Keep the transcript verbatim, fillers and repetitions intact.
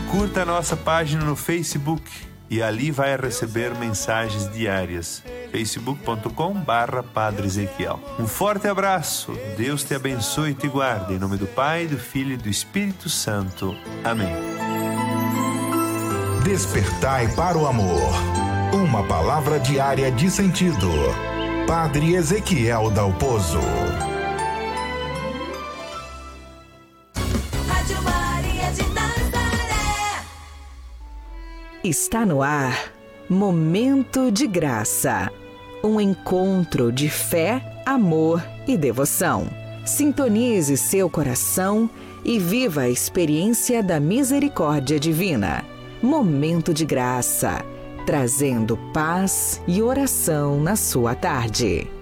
Curta a nossa página no Facebook e ali vai receber mensagens diárias. facebook ponto com barra Padre Ezequiel. Um forte abraço, Deus te abençoe e te guarde, em nome do Pai, do Filho e do Espírito Santo. Amém. Despertai para o amor. Uma palavra diária de sentido. Padre Ezequiel Dalpozo. Rádio Maria de Nazaré. Está no ar Momento de Graça. Um encontro de fé, amor e devoção. Sintonize seu coração e viva a experiência da misericórdia divina. Momento de Graça, trazendo paz e oração na sua tarde.